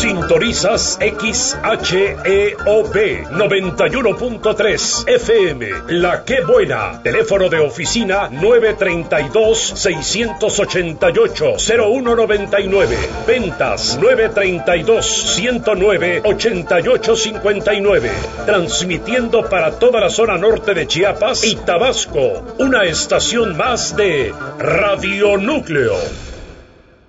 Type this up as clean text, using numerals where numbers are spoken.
Sintonizas XHEOB 91.3 FM, La Que Buena. Teléfono de oficina 932-688-0199. Ventas 932-109-8859. Transmitiendo para toda la zona norte de Chiapas y Tabasco. Una estación más de Radio Núcleo.